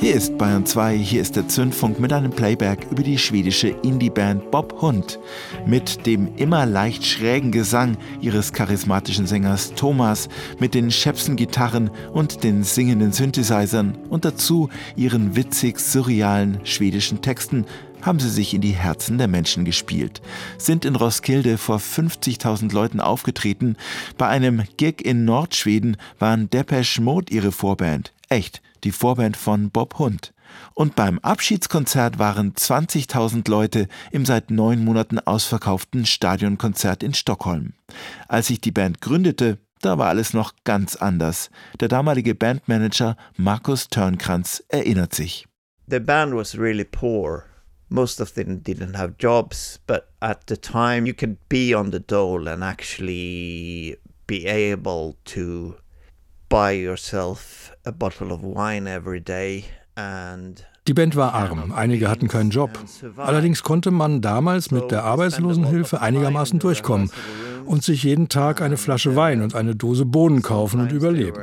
Hier ist Bayern 2, hier ist der Zündfunk mit einem Playback über die schwedische Indie-Band Bob Hund. Mit dem immer leicht schrägen Gesang ihres charismatischen Sängers Thomas, mit den schepsen Gitarren und den singenden Synthesizern und dazu ihren witzig surrealen schwedischen Texten haben sie sich in die Herzen der Menschen gespielt, sind in Roskilde vor 50.000 Leuten aufgetreten. Bei einem Gig in Nordschweden waren Depeche Mode ihre Vorband. Echt, die Vorband von Bob Hund. Und beim Abschiedskonzert waren 20.000 Leute im seit 9 Monaten ausverkauften Stadionkonzert in Stockholm. Als sich die Band gründete, da war alles noch ganz anders. Der damalige Bandmanager Markus Törnkrans erinnert sich. The band was really poor. Most of them didn't have jobs, but at the time you could be on the dole and actually be able to buy yourself a bottle of wine every day. Die Band war arm, einige hatten keinen Job. Allerdings konnte man damals mit der Arbeitslosenhilfe einigermaßen durchkommen und sich jeden Tag eine Flasche Wein und eine Dose Bohnen kaufen und überleben.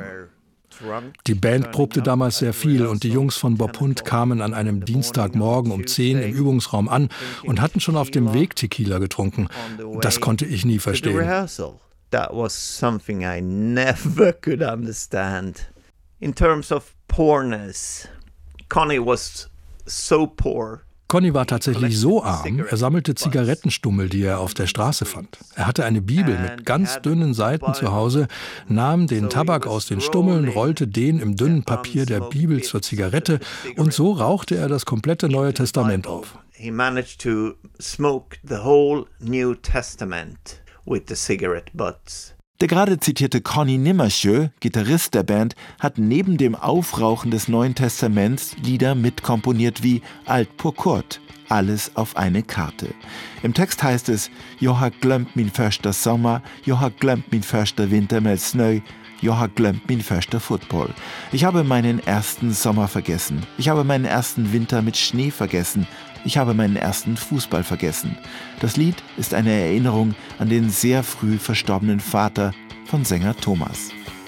Die Band probte damals sehr viel und die Jungs von Bob Hund kamen an einem Dienstagmorgen um 10 im Übungsraum an und hatten schon auf dem Weg Tequila getrunken. Das konnte ich nie verstehen. That was something I never could understand. In terms of poorness, Conny was so poor. Conny war tatsächlich so arm, er sammelte Zigarettenstummel, die er auf der Straße fand. Er hatte eine Bibel mit ganz dünnen Seiten zu Hause, nahm den Tabak aus den Stummeln, rollte den im dünnen Papier der Bibel zur Zigarette und so rauchte er das komplette Neue Testament auf. He managed to smoke the whole New Testament with the cigarette butts. Der gerade zitierte Conny Nimmersjö, Gitarrist der Band, hat neben dem Aufrauchen des Neuen Testaments Lieder mitkomponiert wie Alt på kort, alles auf eine Karte. Im Text heißt es: Jag har glömt min första sommar, jag har glömt min första vinter med snö, jag har glömt min första fotboll. Ich habe meinen ersten Sommer vergessen, ich habe meinen ersten Winter mit Schnee vergessen, ich habe meinen ersten Fußball vergessen. Das Lied ist eine Erinnerung an den sehr früh verstorbenen Vater von Sänger Thomas.